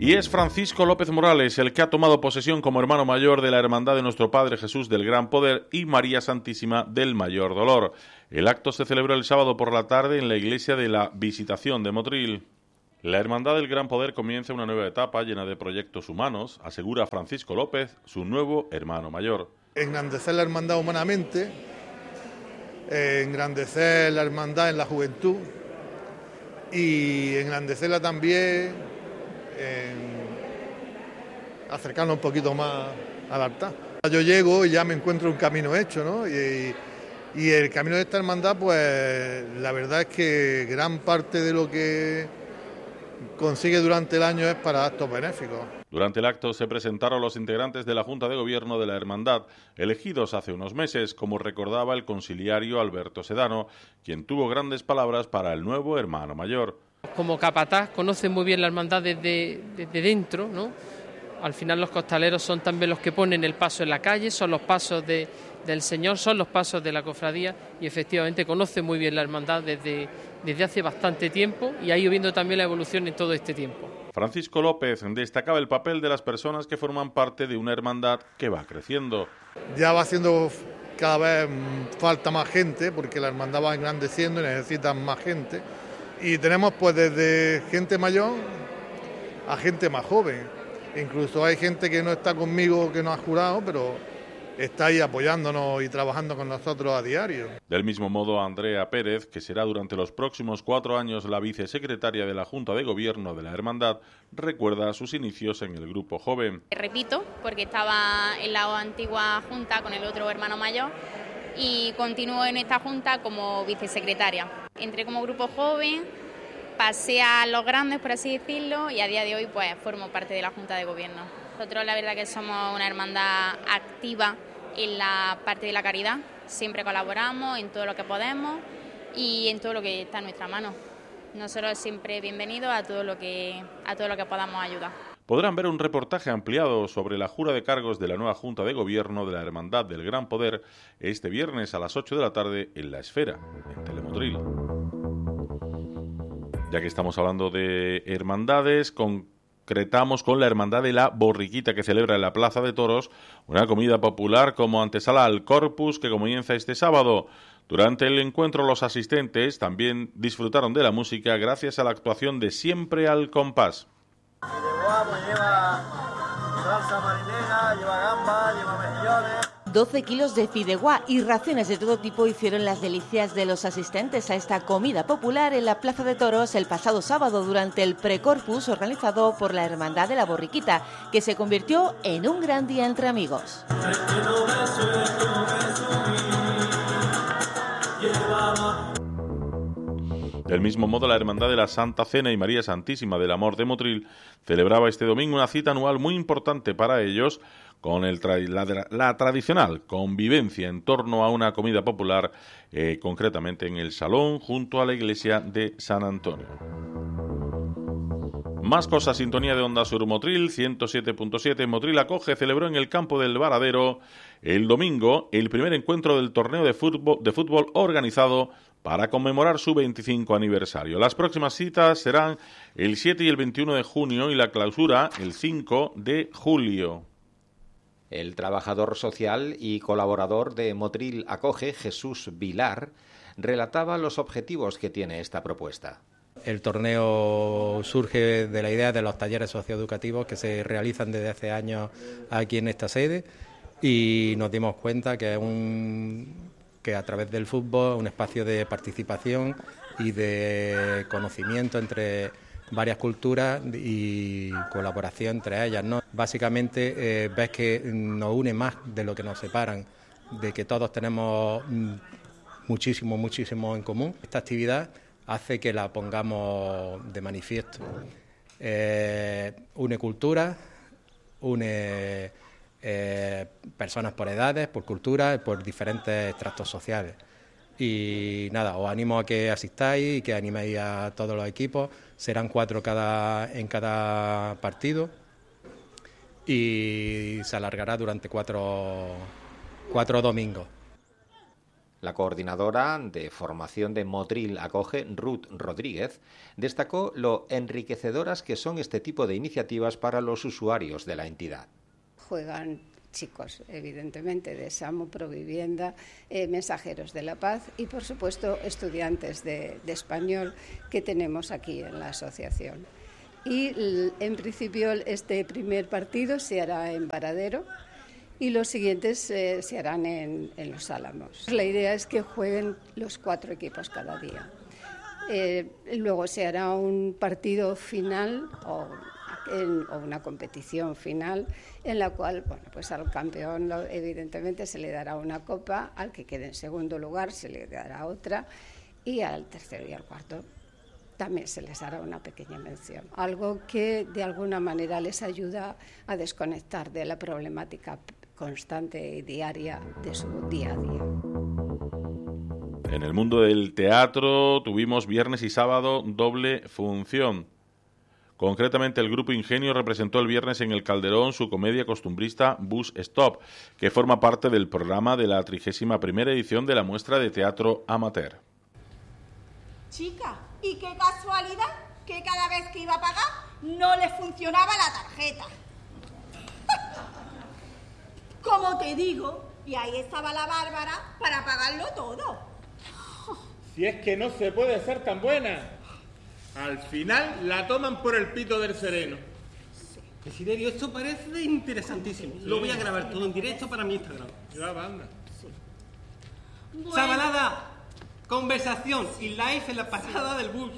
Y es Francisco López Morales el que ha tomado posesión como hermano mayor de la Hermandad de Nuestro Padre Jesús del Gran Poder y María Santísima del Mayor Dolor. El acto se celebró el sábado por la tarde en la iglesia de la Visitación de Motril. La Hermandad del Gran Poder comienza una nueva etapa llena de proyectos humanos, asegura Francisco López, su nuevo hermano mayor. Engrandecer la hermandad humanamente, engrandecer la hermandad en la juventud y engrandecerla también acercarnos un poquito más al altar. Yo llego y ya me encuentro un camino hecho, ¿no? Y el camino de esta hermandad, pues la verdad es que gran parte de lo que consigue durante el año es para actos benéficos. Durante el acto se presentaron los integrantes de la Junta de Gobierno de la Hermandad, elegidos hace unos meses, como recordaba el conciliario Alberto Sedano, quien tuvo grandes palabras para el nuevo hermano mayor. Como capataz conoce muy bien la hermandad desde dentro, ¿no? Al final los costaleros son también los que ponen el paso en la calle, son los pasos del Señor, son los pasos de la cofradía y efectivamente conoce muy bien la hermandad desde hace bastante tiempo y ha ido viendo también la evolución en todo este tiempo. Francisco López destacaba el papel de las personas que forman parte de una hermandad que va creciendo. Ya va haciendo cada vez falta más gente porque la hermandad va engrandeciendo y necesitan más gente. Y tenemos pues desde gente mayor a gente más joven. Incluso hay gente que no está conmigo, que no ha jurado, pero está ahí apoyándonos y trabajando con nosotros a diario. Del mismo modo, Andrea Pérez, que será durante los próximos 4 años la vicesecretaria de la Junta de Gobierno de la Hermandad, recuerda sus inicios en el grupo joven. Repito, porque estaba en la antigua Junta con el otro hermano mayor y continúo en esta Junta como vicesecretaria. Entré como grupo joven, pasé a los grandes, por así decirlo, y a día de hoy pues formo parte de la Junta de Gobierno. Nosotros la verdad que somos una hermandad activa en la parte de la caridad, siempre colaboramos en todo lo que podemos y en todo lo que está en nuestra mano. Nosotros siempre bienvenidos a todo lo que podamos ayudar. Podrán ver un reportaje ampliado sobre la jura de cargos de la nueva Junta de Gobierno de la Hermandad del Gran Poder este viernes a las 8 de la tarde en La Esfera, en Telemotril. Ya que estamos hablando de hermandades, concretamos con la Hermandad de la Borriquita, que celebra en la Plaza de Toros una comida popular como antesala al Corpus que comienza este sábado. Durante el encuentro los asistentes también disfrutaron de la música gracias a la actuación de Siempre al Compás. Lleva salsa marinera, lleva gamba, lleva mejillones. 12 kilos de fideuá y raciones de todo tipo hicieron las delicias de los asistentes a esta comida popular en la Plaza de Toros el pasado sábado durante el Precorpus organizado por la Hermandad de la Borriquita, que se convirtió en un gran día entre amigos. Del mismo modo, la Hermandad de la Santa Cena y María Santísima del Amor de Motril celebraba este domingo una cita anual muy importante para ellos, con la tradicional convivencia en torno a una comida popular, concretamente en el salón junto a la iglesia de San Antonio. Más cosas, sintonía de Onda Sur Motril, 107.7. Motril acoge, celebró en el campo del Varadero el domingo el primer encuentro del torneo de fútbol organizado para conmemorar su 25 aniversario. Las próximas citas serán el 7 y el 21 de junio y la clausura el 5 de julio. El trabajador social y colaborador de Motril Acoge, Jesús Vilar, relataba los objetivos que tiene esta propuesta. El torneo surge de la idea de los talleres socioeducativos que se realizan desde hace años aquí en esta sede y nos dimos cuenta que que a través del fútbol un espacio de participación y de conocimiento entre varias culturas y colaboración entre ellas, ¿no? Básicamente ves que nos une más de lo que nos separan, de que todos tenemos muchísimo en común. Esta actividad hace que la pongamos de manifiesto. Une culturas, une personas por edades, por culturas, por diferentes estratos sociales. Y nada, os animo a que asistáis y que animéis a todos los equipos. Serán 4 en cada partido y se alargará durante 4 domingos. La coordinadora de formación de Motril Acoge, Ruth Rodríguez, destacó lo enriquecedoras que son este tipo de iniciativas para los usuarios de la entidad. Juegan chicos, evidentemente, de SAMU, Provivienda, mensajeros de la paz y, por supuesto, estudiantes de español que tenemos aquí en la asociación. Y, en principio, este primer partido se hará en Varadero y los siguientes se harán en Los Álamos. La idea es que jueguen los 4 equipos cada día. Luego se hará un partido final o una competición final en la cual, bueno, pues al campeón evidentemente se le dará una copa, al que quede en segundo lugar se le dará otra y al tercero y al cuarto también se les hará una pequeña mención. Algo que de alguna manera les ayuda a desconectar de la problemática constante y diaria de su día a día. En el mundo del teatro tuvimos viernes y sábado doble función. Concretamente, el Grupo Ingenio representó el viernes en el Calderón su comedia costumbrista Bus Stop, que forma parte del programa de la 31ª edición de la muestra de teatro amateur. Chica, y qué casualidad que cada vez que iba a pagar no le funcionaba la tarjeta. Como te digo, y ahí estaba la Bárbara para pagarlo todo. Si es que no se puede ser tan buena. Al final la toman por el pito del sereno. Desiderio, esto parece interesantísimo. Sí. Lo voy a grabar todo en directo para mi Instagram. Ya, banda. Sí. Bueno. Sabalada, conversación y live en la pasada del bus.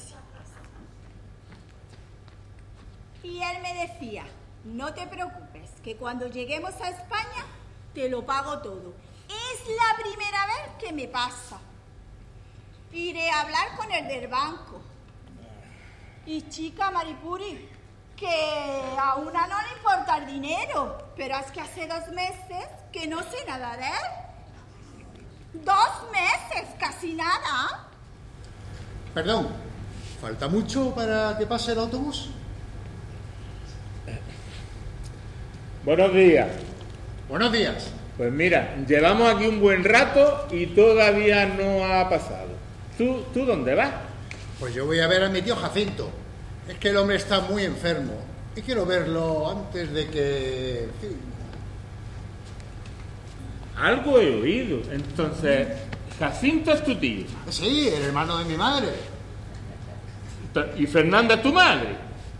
Y él me decía, no te preocupes, que cuando lleguemos a España te lo pago todo. Es la primera vez que me pasa. Iré a hablar con el del banco. Y chica, Maripuri, que a una no le importa el dinero, pero es que hace 2 meses que no sé nada de él. 2 meses, casi nada. Perdón, ¿falta mucho para que pase el autobús? Buenos días. Buenos días. Pues mira, llevamos aquí un buen rato y todavía no ha pasado. ¿Tú dónde vas? Pues yo voy a ver a mi tío Jacinto. Es que el hombre está muy enfermo y quiero verlo antes de que... En fin. Algo he oído. Entonces, Jacinto es tu tío. Sí, el hermano de mi madre. ¿Y Fernanda es tu madre?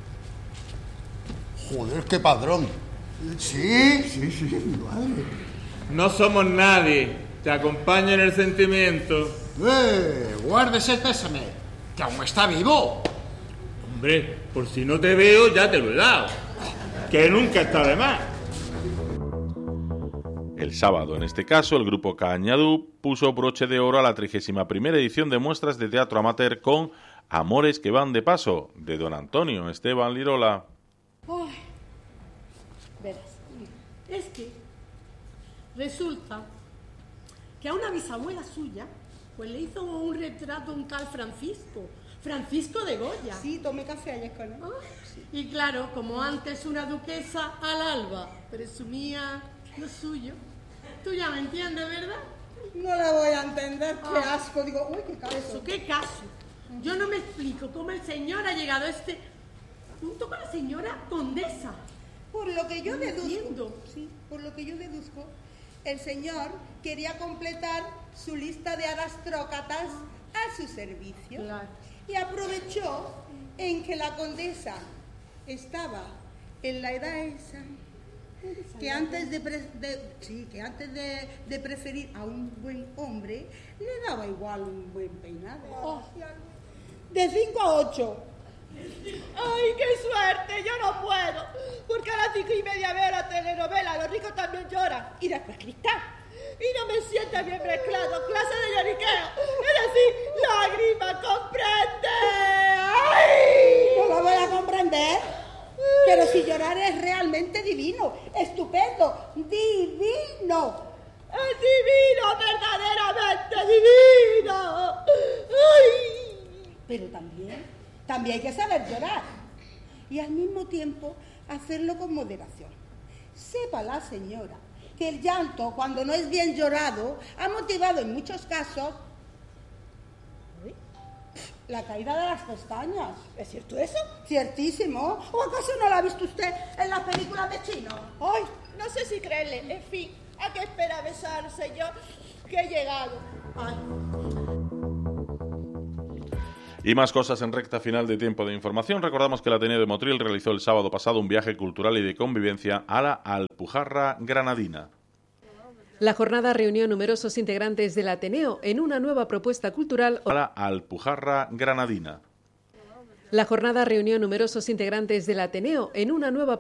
Joder, qué padrón. Sí, mi madre. No somos nadie. Te acompaño en el sentimiento. Guárdese el pésame, que aún está vivo. Hombre, por si no te veo, ya te lo he dado. Que nunca está de más. El sábado, en este caso, el grupo Cañadú puso broche de oro a la 31ª edición de muestras de teatro amateur con Amores que van de paso, de don Antonio Esteban Lirola. Ay, verás, es que resulta que a una bisabuela suya pues le hizo un retrato un tal Francisco de Goya. Sí, tomé café ayer con él. Sí. Y claro, como antes una duquesa al alba presumía lo suyo, tú ya me entiendes, ¿verdad? No la voy a entender, qué asco. Digo, uy, qué caso. Eso, qué caso. Yo no me explico cómo el señor ha llegado a este punto con la señora condesa. Por lo que yo deduzco, el señor quería completar su lista de aristócratas a su servicio. Claro. Y aprovechó en que la condesa estaba en la edad esa, que antes de preferir a un buen hombre, le daba igual un buen peinado. De 5 a 8. ¡Ay, qué suerte! Yo no puedo, porque a las 5:30 veo la telenovela Los ricos también lloran, y después Cristal. Y no me siento bien mezclado, clase de lloriqueo. Es decir, lágrima, ¿comprende? ¡Ay! No lo voy a comprender. Pero si llorar es realmente divino, estupendo, divino. Es divino, verdaderamente divino. ¡Ay! Pero también hay que saber llorar. Y al mismo tiempo hacerlo con moderación. Sepa la señora que el llanto, cuando no es bien llorado, ha motivado en muchos casos la caída de las pestañas. ¿Es cierto eso? Ciertísimo. ¿O acaso no la ha visto usted en las películas de chino? Ay, no sé si creerle. En fin, ¿a qué espera besarse yo? Que he llegado. Ay. Y más cosas en recta final de Tiempo de Información. Recordamos que el Ateneo de Motril realizó el sábado pasado un viaje cultural y de convivencia a la Alpujarra granadina. La jornada reunió a numerosos integrantes del Ateneo en una nueva propuesta cultural. A la Alpujarra granadina. La jornada reunió a numerosos integrantes del Ateneo en una nueva